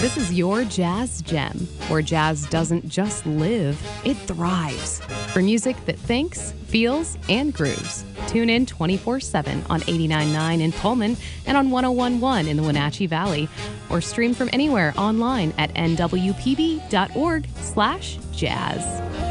This is your Jazz Gem, where jazz doesn't just live, it thrives. For music that thinks, feels, and grooves. Tune in 24/7 on 89.9 in Pullman and on 101.1 in the Wenatchee Valley, or stream from anywhere online at nwpb.org/jazz.